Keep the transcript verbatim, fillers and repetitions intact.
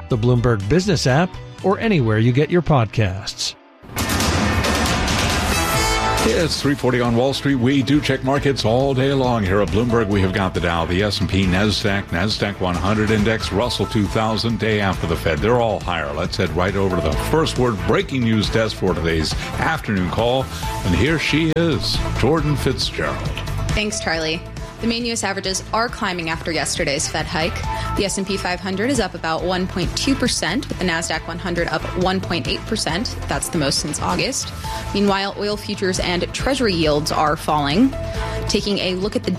the Bloomberg Business app, or anywhere you get your podcasts. It's three forty on Wall Street. We do check markets all day long here at Bloomberg. We have got the Dow, the S and P, NASDAQ, NASDAQ one hundred index, Russell two thousand, day after the Fed. They're all higher. Let's head right over to the first word breaking news desk for today's afternoon call. And here she is, Jordan Fitzgerald. Thanks, Charlie. The main U S averages are climbing after yesterday's Fed hike. The S and P five hundred is up about one point two percent, with the NASDAQ one hundred up one point eight percent. That's the most since August. Meanwhile, oil futures and Treasury yields are falling. Taking a look at the